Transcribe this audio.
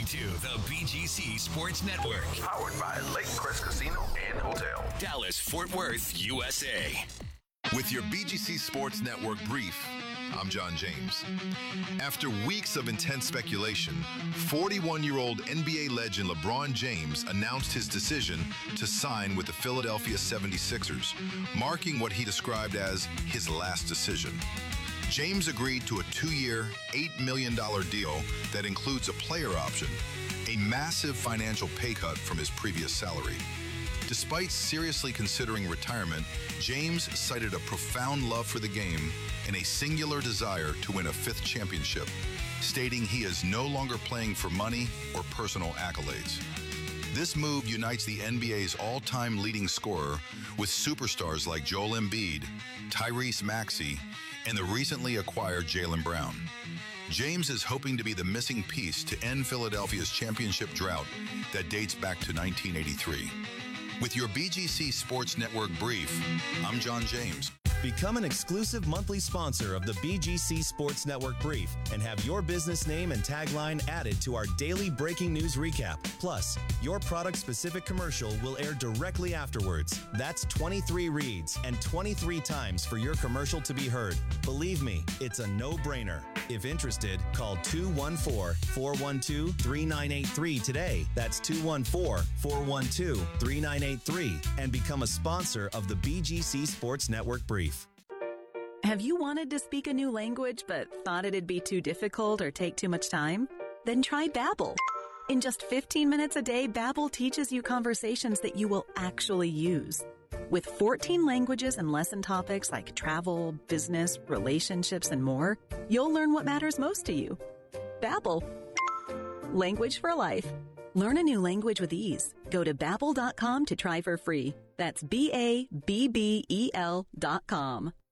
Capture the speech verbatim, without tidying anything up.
to the B G C Sports Network. Powered by Lake Crest Casino and Hotel. Dallas, Fort Worth, U S A. With your B G C Sports Network brief, I'm John James. After weeks of intense speculation, forty-one-year-old N B A legend LeBron James announced his decision to sign with the Philadelphia seventy-sixers, marking what he described as his last decision. James agreed to a two-year, eight million dollars deal that includes a player option, a massive financial pay cut from his previous salary. Despite seriously considering retirement, James cited a profound love for the game and a singular desire to win a fifth championship, stating he is no longer playing for money or personal accolades. This move unites the N B A's all-time leading scorer with superstars like Joel Embiid, Tyrese Maxey, and the recently acquired Jaylen Brown. James is hoping to be the missing piece to end Philadelphia's championship drought that dates back to nineteen eighty-three. With your B G C Sports Network brief, I'm John James. Become an exclusive monthly sponsor of the B G C Sports Network Brief and have your business name and tagline added to our daily breaking news recap. Plus, your product-specific commercial will air directly afterwards. That's twenty-three reads and twenty-three times for your commercial to be heard. Believe me, it's a no-brainer. If interested, call two one four, four one two, three nine eight three today. That's two one four, four one two, three nine eight three and become a sponsor of the B G C Sports Network Brief. Have you wanted to speak a new language but thought it'd be too difficult or take too much time? Then try Babbel. In just fifteen minutes a day, Babbel teaches you conversations that you will actually use. With fourteen languages and lesson topics like travel, business, relationships, and more, you'll learn what matters most to you. Babbel. Language for life. Learn a new language with ease. Go to babbel dot com to try for free. That's B A B B E L dot com.